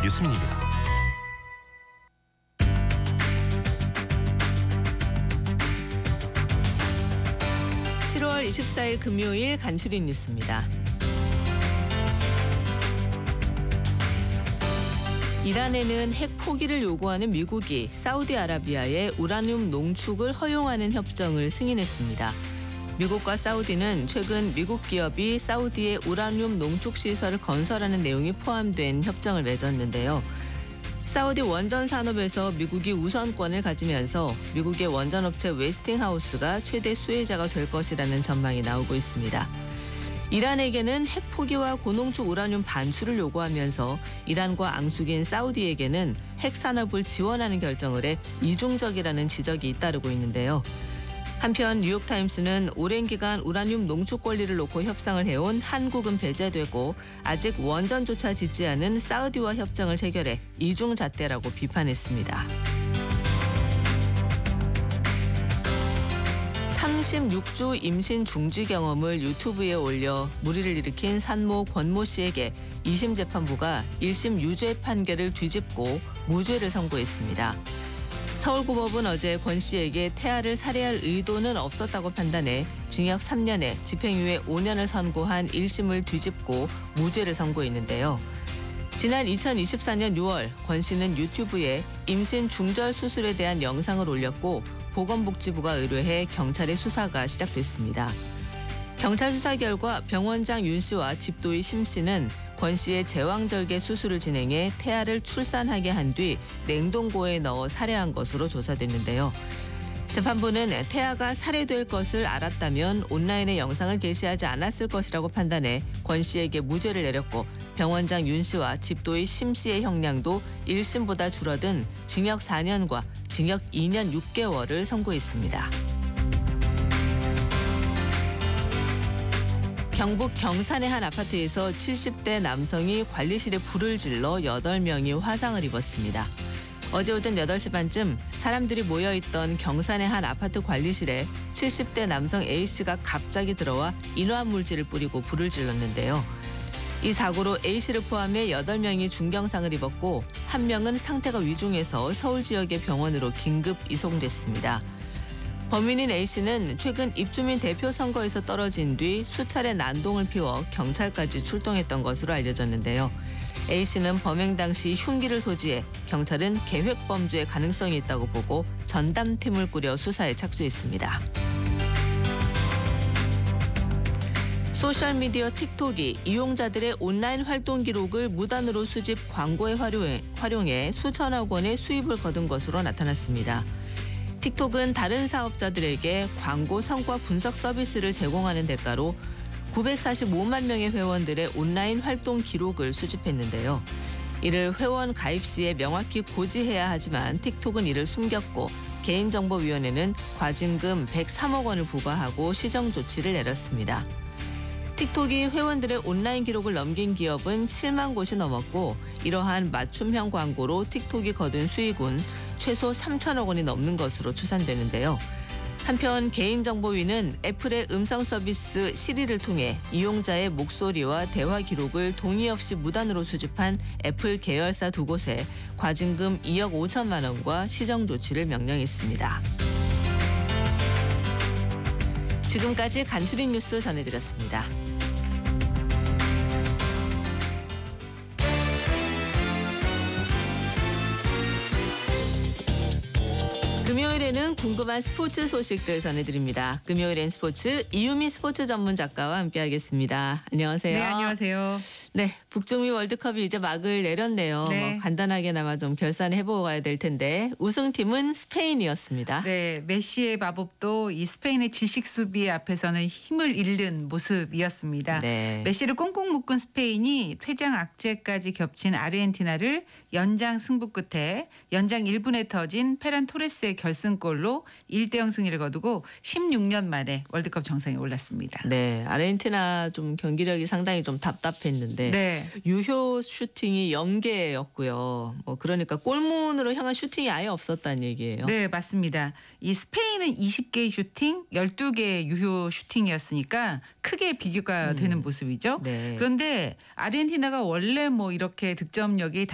유수민입니다. 7월 24일 금요일 간추린 뉴스입니다. 이란에는 핵 포기를 요구하는 미국이 사우디아라비아의 우라늄 농축을 허용하는 협정을 승인했습니다. 미국과 사우디는 최근 미국 기업이 사우디의 우라늄 농축 시설을 건설하는 내용이 포함된 협정을 맺었는데요. 사우디 원전 산업에서 미국이 우선권을 가지면서 미국의 원전업체 웨스팅하우스가 최대 수혜자가 될 것이라는 전망이 나오고 있습니다. 이란에게는 핵 포기와 고농축 우라늄 반출을 요구하면서 이란과 앙숙인 사우디에게는 핵 산업을 지원하는 결정을 해 이중적이라는 지적이 잇따르고 있는데요. 한편 뉴욕타임스는 오랜 기간 우라늄 농축 권리를 놓고 협상을 해온 한국은 배제되고 아직 원전조차 짓지 않은 사우디와 협정을 체결해 이중잣대라고 비판했습니다. 36주 임신 중지 경험을 유튜브에 올려 물의를 일으킨 산모 권모 씨에게 2심 재판부가 1심 유죄 판결을 뒤집고 무죄를 선고했습니다. 서울고법은 어제 권 씨에게 태아를 살해할 의도는 없었다고 판단해 징역 3년에 집행유예 5년을 선고한 1심을 뒤집고 무죄를 선고했는데요. 지난 2024년 6월 권 씨는 유튜브에 임신 중절 수술에 대한 영상을 올렸고 보건복지부가 의뢰해 경찰의 수사가 시작됐습니다. 경찰 수사 결과 병원장 윤 씨와 집도의 심 씨는 권 씨의 제왕절개 수술을 진행해 태아를 출산하게 한 뒤 냉동고에 넣어 살해한 것으로 조사됐는데요. 재판부는 태아가 살해될 것을 알았다면 온라인에 영상을 게시하지 않았을 것이라고 판단해 권 씨에게 무죄를 내렸고 병원장 윤 씨와 집도의 심 씨의 형량도 1심보다 줄어든 징역 4년과 징역 2년 6개월을 선고했습니다. 경북 경산의 한 아파트에서 70대 남성이 관리실에 불을 질러 8명이 화상을 입었습니다. 어제 오전 8시 반쯤 사람들이 모여있던 경산의 한 아파트 관리실에 70대 남성 A씨가 갑자기 들어와 인화물질을 뿌리고 불을 질렀는데요. 이 사고로 A씨를 포함해 8명이 중경상을 입었고 1명은 상태가 위중해서 서울 지역의 병원으로 긴급 이송됐습니다. 범인인 A씨는 최근 입주민 대표 선거에서 떨어진 뒤 수차례 난동을 피워 경찰까지 출동했던 것으로 알려졌는데요. A씨는 범행 당시 흉기를 소지해 경찰은 계획범죄의 가능성이 있다고 보고 전담팀을 꾸려 수사에 착수했습니다. 소셜미디어 틱톡이 이용자들의 온라인 활동 기록을 무단으로 수집 광고에 활용해 수천억 원의 수입을 거둔 것으로 나타났습니다. 틱톡은 다른 사업자들에게 광고 성과 분석 서비스를 제공하는 대가로 945만 명의 회원들의 온라인 활동 기록을 수집했는데요. 이를 회원 가입 시에 명확히 고지해야 하지만 틱톡은 이를 숨겼고 개인정보위원회는 과징금 103억 원을 부과하고 시정 조치를 내렸습니다. 틱톡이 회원들의 온라인 기록을 넘긴 기업은 7만 곳이 넘었고 이러한 맞춤형 광고로 틱톡이 거둔 수익은 최소 3천억 원이 넘는 것으로 추산되는데요. 한편 개인정보위는 애플의 음성 서비스 시리를 통해 이용자의 목소리와 대화 기록을 동의 없이 무단으로 수집한 애플 계열사 2곳에 과징금 2억 5천만 원과 시정 조치를 명령했습니다. 지금까지 간추린 뉴스 전해드렸습니다. 금요일에는 궁금한 스포츠 소식들 전해드립니다. 금요일엔 스포츠 이유미 스포츠 전문 작가와 함께하겠습니다. 안녕하세요. 네, 안녕하세요. 네, 북중미 월드컵이 이제 막을 내렸네요. 네. 간단하게나마 좀 결산해보고 가야 될 텐데 우승팀은 스페인이었습니다. 네, 메시의 마법도 이 스페인의 지식 수비 앞에서는 힘을 잃는 모습이었습니다. 네. 메시를 꽁꽁 묶은 스페인이 퇴장 악재까지 겹친 아르헨티나를 연장 승부 끝에 연장 1분에 터진 페란 토레스의 결승골로 1대0 승리를 거두고 16년 만에 월드컵 정상에 올랐습니다. 네, 아르헨티나 좀 경기력이 상당히 좀 답답했는데 네. 유효 슈팅이 0개였고요. 그러니까 골문으로 향한 슈팅이 아예 없었다는 얘기예요. 네, 맞습니다. 이 스페인은 20개의 슈팅, 12개의 유효 슈팅이었으니까 크게 비교가 되는 모습이죠. 네. 그런데 아르헨티나가 원래 이렇게 득점력이